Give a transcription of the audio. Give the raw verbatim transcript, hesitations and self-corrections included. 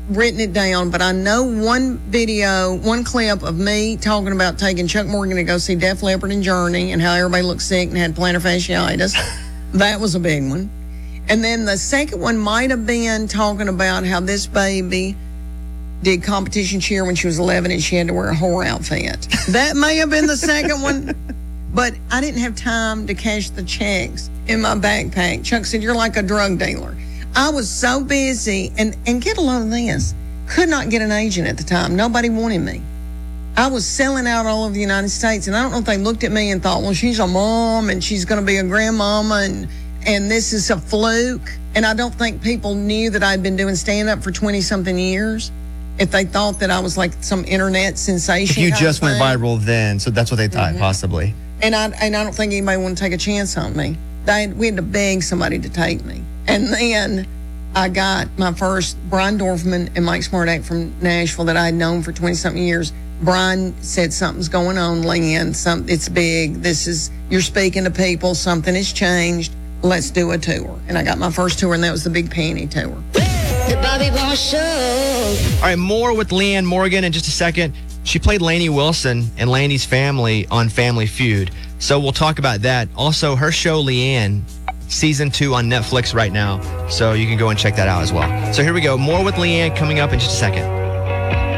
written it down, but I know one video, one clip of me talking about taking Chuck Morgan to go see Def Leppard and Journey and how everybody looked sick and had plantar fasciitis. That was a big one. And then the second one might have been talking about how this baby did competition cheer when she was eleven and she had to wear a whore outfit. That may have been the second one, but I didn't have time to cash the checks in my backpack. Chuck said, "You're like a drug dealer." I was so busy, and, and get a load of this, could not get an agent at the time. Nobody wanted me. I was selling out all over the United States, and I don't know if they looked at me and thought, well, she's a mom, and she's going to be a grandmama, and and this is a fluke. And I don't think people knew that I'd been doing stand-up for twenty-something years. If they thought that I was like some internet sensation. If you just went viral then, so that's what they thought, mm-hmm. possibly. And I and I don't think anybody wanted to take a chance on me. They, we had to beg somebody to take me. And then I got my first, Brian Dorfman and Mike Smartack from Nashville that I had known for twenty-something years. Brian said, something's going on, Lynn. Some, it's big. This is, you're speaking to people. Something has changed. Let's do a tour. And I got my first tour, and that was the Big Panty Tour. The Bobby Bones Show. All right, more with Leanne Morgan in just a second. She played Lainey Wilson and Lainey's family on Family Feud. So we'll talk about that. Also, her show, Leanne, season two on Netflix right now. So you can go and check that out as well. So here we go. More with Leanne coming up in just a second.